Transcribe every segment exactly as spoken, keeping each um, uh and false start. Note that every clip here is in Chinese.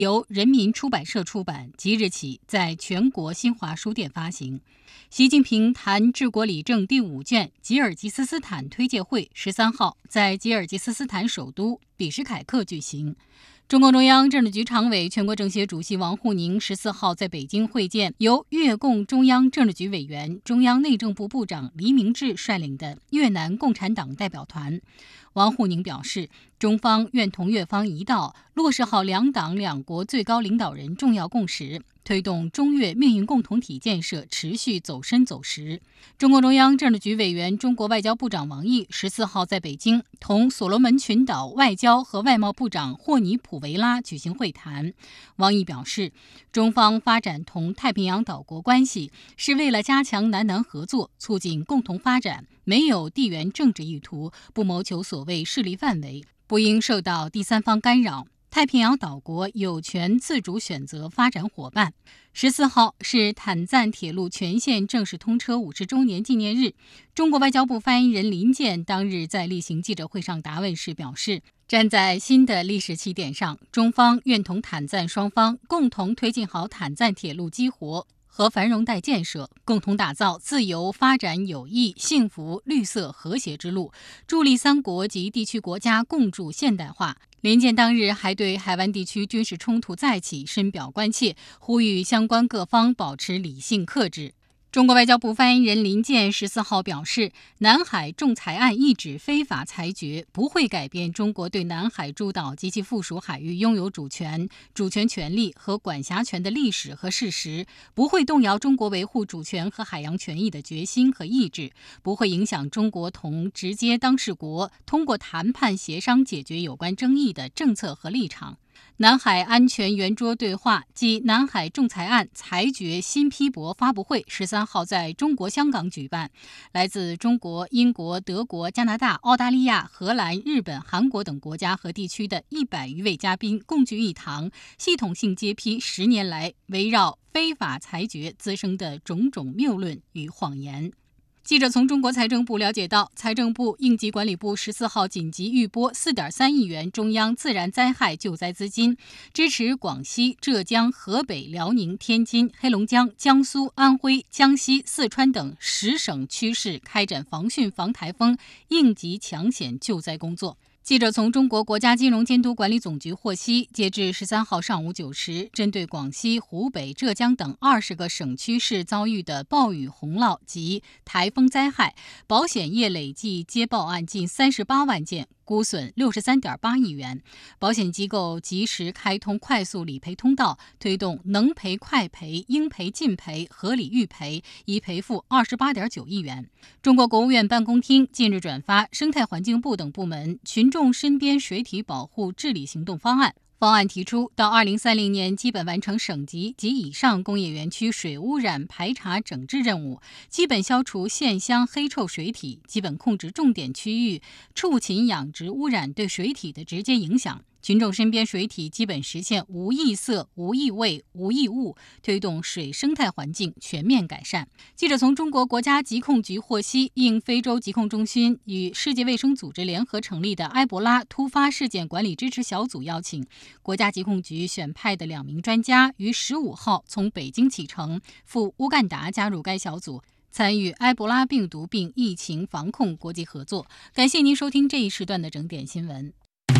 由人民出版社出版，即日起在全国新华书店发行。习近平谈治国理政第五卷吉尔吉斯斯坦推介会十三号在吉尔吉斯斯坦首都比什凯克举行。中共中央政治局常委、全国政协主席王沪宁十四号在北京会见由越共中央政治局委员、中央内政部部长黎明志率领的越南共产党代表团。王沪宁表示，中方愿同越方一道，落实好两党两国最高领导人重要共识，推动中越命运共同体建设持续走深走实。中共中央政治局委员、中国外交部长王毅十四号在北京同所罗门群岛外交和外贸部长霍尼普维拉举行会谈。王毅表示，中方发展同太平洋岛国关系是为了加强南南合作，促进共同发展，没有地缘政治意图，不谋求所谓势力范围，不应受到第三方干扰。太平洋岛国有权自主选择发展伙伴。十四号是坦赞铁路全线正式通车五十周年纪念日。中国外交部发言人林健当日在例行记者会上答问时表示，站在新的历史起点上，中方愿同坦赞双方共同推进好坦赞铁路激活和繁荣带建设，共同打造自由、发展、友谊、幸福、绿色、和谐之路，助力三国及地区国家共筑现代化。林健当日还对海湾地区军事冲突再起深表关切，呼吁相关各方保持理性克制。中国外交部发言人林健十四号表示，南海仲裁案一纸非法裁决不会改变中国对南海诸岛及其附属海域拥有主权、主权权利和管辖权的历史和事实，不会动摇中国维护主权和海洋权益的决心和意志，不会影响中国同直接当事国通过谈判协商解决有关争议的政策和立场。南海安全圆桌对话暨南海仲裁案裁决新批驳发布会十三号在中国香港举办，来自中国、英国、德国、加拿大、澳大利亚、荷兰、日本、韩国等国家和地区的一百余位嘉宾共聚一堂，系统性揭批十年来围绕非法裁决滋生的种种谬论与谎言。记者从中国财政部了解到，财政部应急管理部十四号紧急预拨 四点三亿元中央自然灾害救灾资金，支持广西、浙江、河北、辽宁、天津、黑龙江、江苏、安徽、江西、四川等十省区市开展防汛防台风应急抢险救灾工作。记者从中国国家金融监督管理总局获悉，截至十三号上午九时，针对广西、湖北、浙江等二十个省区市遭遇的暴雨洪涝及台风灾害，保险业累计接报案近三十八万件，估损六十三点八亿元。保险机构及时开通快速理赔通道，推动能赔快赔、应赔尽赔、合理预赔，已赔付二十八点九亿元。中国国务院办公厅近日转发生态环境部等部门群众身边水体保护治理行动方案。方案提出，到二零三零年基本完成省级及以上工业园区水污染排查整治任务，基本消除县乡黑臭水体，基本控制重点区域畜禽养殖污染对水体的直接影响。群众身边水体基本实现无异色、无异味、无异物，推动水生态环境全面改善。记者从中国国家疾控局获悉，应非洲疾控中心与世界卫生组织联合成立的埃博拉突发事件管理支持小组邀请，国家疾控局选派的两名专家于十五号从北京启程赴乌干达加入该小组，参与埃博拉病毒病疫情防控国际合作。感谢您收听这一时段的整点新闻。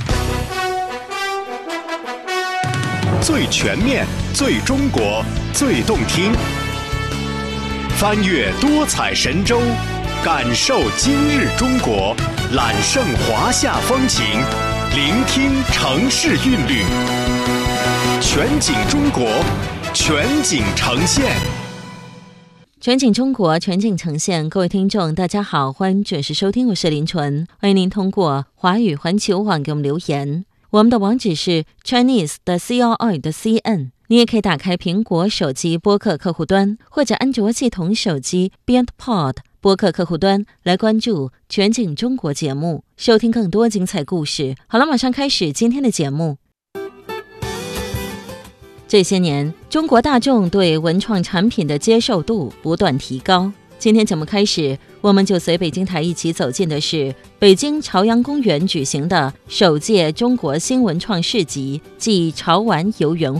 最全面、最中国、最动听，翻越多彩神州，感受今日中国，揽胜华夏风情，聆听城市韵律，全景中国，全景呈现。 全景中国，全景呈现。各位听众大家好，欢迎准时收听，我是林纯，欢迎您通过华语环球网给我们留言。我们的网址是 Chinese 的 C R I 的 C N， 你也可以打开苹果手机播客客户端或者安卓系统手机 BeyondPod 播客客户端来关注全景中国节目，收听更多精彩故事。好了，马上开始今天的节目。这些年，中国大众对文创产品的接受度不断提高。 今天节目开始，我们就随北京台一起走进的是北京朝阳公园举行的首届中国新文创市集暨潮玩游园会。